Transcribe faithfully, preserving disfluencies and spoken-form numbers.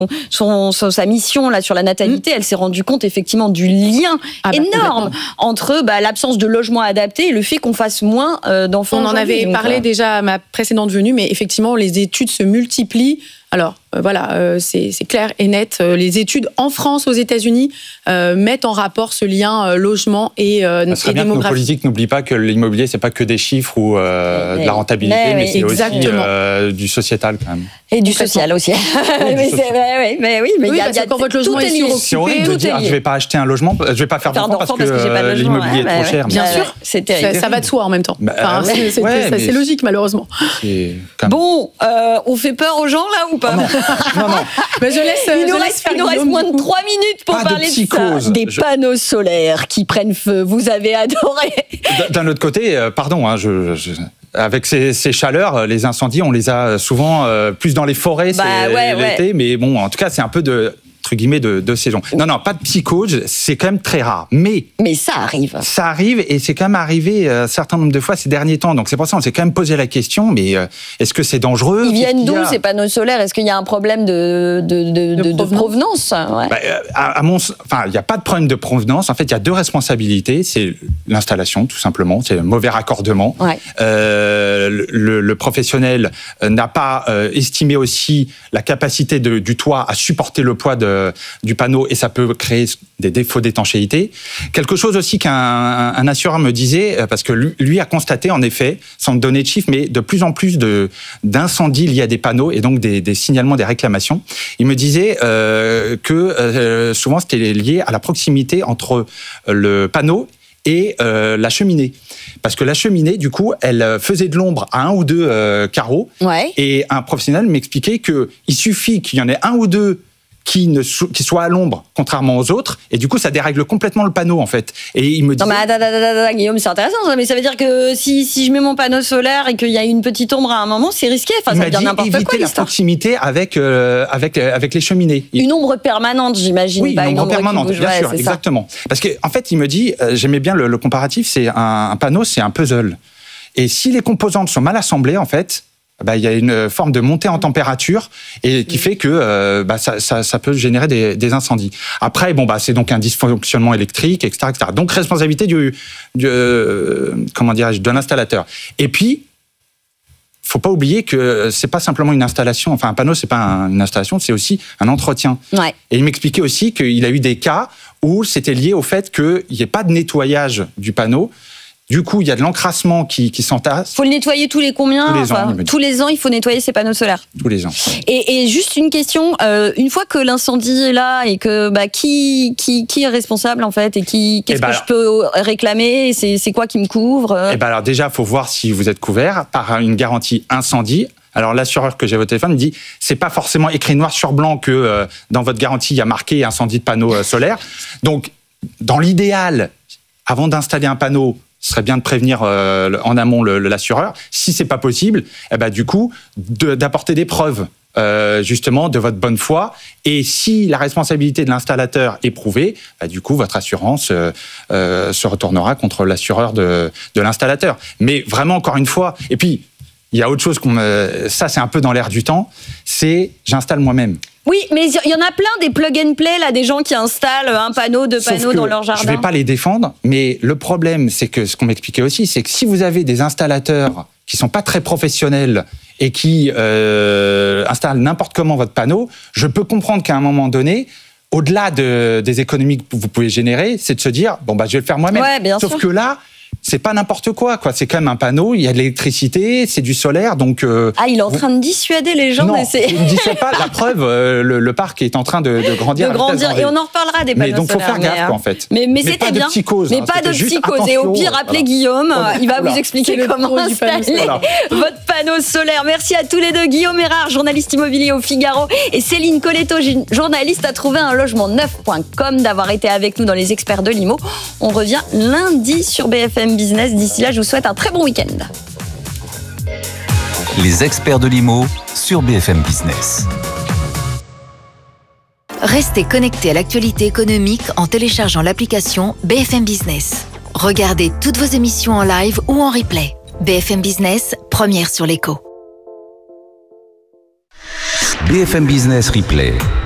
son, son, sa mission là sur la natalité, mmh. elle s'est rendue compte effectivement du lien ah bah, énorme entre bah, l'absence de logement adapté et le fait qu'on fasse moins euh, d'enfants. On en avait donc, parlé euh... déjà à ma précédente venue, mais effectivement, les études se multiplient. Alors, euh, voilà, euh, c'est, c'est clair et net. Euh, les études en France, aux États-Unis, euh, mettent en rapport ce lien euh, logement et, euh, ça serait et bien démographie. Que nos politiques n'oublient pas que l'immobilier, c'est pas que des chiffres ou euh, mais, de la rentabilité, mais, mais, mais c'est exactement. aussi euh, du sociétal quand même. Et du social aussi. mais, du social. C'est, mais, mais oui, mais oui, il y a, parce y a que quand votre logement est suroccupé, c'est horrible de dire, je vais pas acheter un logement, je vais pas faire d'enfant parce, parce que, que l'immobilier est trop cher. Bien sûr, c'est terrible. Ça va de soi en même temps. Enfin, c'est, c'est, ouais, c'est, c'est logique malheureusement. Bon, on fait peur aux gens là ou pas? Non, non. Mais je laisse, il nous je reste, laisse il nous reste moins de trois minutes pour pas parler de, de ça. Des je... panneaux solaires qui prennent feu. Vous avez adoré. D'un autre côté, euh, pardon, hein, je, je, avec ces, ces chaleurs, les incendies, on les a souvent euh, plus dans les forêts bah, c'est ouais, l'été. Ouais. Mais bon, en tout cas, c'est un peu de... entre guillemets, de, de saison. Non, non, pas de psychose, c'est quand même très rare. Mais, mais ça arrive. Ça arrive, et c'est quand même arrivé un certain nombre de fois ces derniers temps. Donc c'est pour ça qu'on s'est quand même posé la question, mais euh, est-ce que c'est dangereux? Ils viennent d'où, ces panneaux solaires? Est-ce qu'il y a un problème de, de, de, de, de provenance, ouais. bah, à, à mon, enfin, il n'y a pas de problème de provenance. En fait, il y a deux responsabilités. C'est l'installation, tout simplement. C'est le mauvais raccordement. Ouais. Euh, le, le professionnel n'a pas euh, estimé aussi la capacité de, du toit à supporter le poids de du panneau, et ça peut créer des défauts d'étanchéité. Quelque chose aussi qu'un un assureur me disait, parce que lui, lui a constaté en effet, sans donner de chiffres, mais de plus en plus de, d'incendies liés à des panneaux et donc des, des signalements, des réclamations. Il me disait euh, que euh, souvent c'était lié à la proximité entre le panneau et euh, la cheminée. Parce que la cheminée, du coup, elle faisait de l'ombre à un ou deux euh, carreaux. Ouais. Et un professionnel m'expliquait qu'il suffit qu'il y en ait un ou deux qui, ne so- qui soit à l'ombre, contrairement aux autres, et du coup, ça dérègle complètement le panneau, en fait. Et il me dit... Non, mais attends, attends, attends, Guillaume, c'est intéressant, ça, mais ça veut dire que si, si je mets mon panneau solaire et qu'il y a une petite ombre à un moment, c'est risqué. Enfin, ça veut dire n'importe quoi, éviter la proximité avec, euh, avec, euh, avec les cheminées. Une ombre permanente, j'imagine. Oui, pas une ombre, ombre permanente, bouge, bien ouais, sûr, exactement. Ça. Parce qu'en en fait, il me dit, euh, j'aimais bien le, le comparatif, c'est un, un panneau, c'est un puzzle. Et si les composantes sont mal assemblées, en fait... Bah, il y a une forme de montée en température et qui fait que euh, bah, ça, ça, ça peut générer des, des incendies. Après, bon, bah, c'est donc un dysfonctionnement électrique, et cetera, et cetera. Donc, responsabilité du, du euh, comment dirais-je, de l'installateur. Et puis, faut pas oublier que c'est pas simplement une installation. Enfin, un panneau, c'est pas un, une installation, c'est aussi un entretien. Ouais. Et il m'expliquait aussi qu'il a eu des cas où c'était lié au fait qu'il n'y ait pas de nettoyage du panneau. Du coup, il y a de l'encrassement qui, qui s'entasse. Il faut le nettoyer tous les combien? Tous les enfin, ans. Tous les ans, il faut nettoyer ses panneaux solaires. Tous les ans. Et, et juste une question, euh, une fois que l'incendie est là et que bah, qui, qui, qui est responsable en fait et qui, qu'est-ce et que bah, je peux réclamer? C'est, c'est quoi qui me couvre? Eh ben alors déjà, il faut voir si vous êtes couvert par une garantie incendie. Alors l'assureur que j'ai au téléphone me dit, c'est pas forcément écrit noir sur blanc que euh, dans votre garantie il y a marqué incendie de panneau euh, solaire. Donc dans l'idéal, avant d'installer un panneau, ce serait bien de prévenir euh, en amont le, le, l'assureur. Si c'est pas possible, eh ben, du coup, de, d'apporter des preuves euh, justement de votre bonne foi. Et si la responsabilité de l'installateur est prouvée, bah, du coup, votre assurance euh, euh, se retournera contre l'assureur de, de l'installateur. Mais vraiment, encore une fois, et puis, il y a autre chose, qu'on me, ça c'est un peu dans l'air du temps, c'est j'installe moi-même. Oui, mais il y en a plein des plug and play, là, des gens qui installent un panneau, deux Sauf panneaux dans leur jardin. Je ne vais pas les défendre, mais le problème, c'est que ce qu'on m'expliquait aussi, c'est que si vous avez des installateurs qui ne sont pas très professionnels et qui euh, installent n'importe comment votre panneau, je peux comprendre qu'à un moment donné, au-delà de, des économies que vous pouvez générer, c'est de se dire, bon, bah, je vais le faire moi-même. Ouais, bien Sauf sûr. que là, c'est pas n'importe quoi, quoi. C'est quand même un panneau, il y a de l'électricité, c'est du solaire, donc... Euh, ah, il est en train de dissuader les gens. Non, d'essayer. il ne dissuade pas. La preuve, euh, le, le parc est en train de, de grandir. De grandir, et on en reparlera des panneaux mais donc, solaires. Donc, il faut faire gaffe, mais, quoi, en fait. Mais, mais, mais c'était pas bien. De psychose, mais hein, pas de psychose. Et au pire, appelez voilà. Guillaume, voilà. il va voilà. vous expliquer c'est comment installer voilà. votre panneau solaire. Merci à tous les deux. Guillaume Erard, journaliste immobilier au Figaro, et Céline Coletto, journaliste à trouver un logement neuf point com, d'avoir été avec nous dans les experts de l'I M O. On revient lundi sur B F M Business. D'ici là, je vous souhaite un très bon week-end. Les experts de l'I M O sur B F M Business. Restez connectés à l'actualité économique en téléchargeant l'application B F M Business. Regardez toutes vos émissions en live ou en replay. B F M Business, première sur l'écho. B F M Business Replay.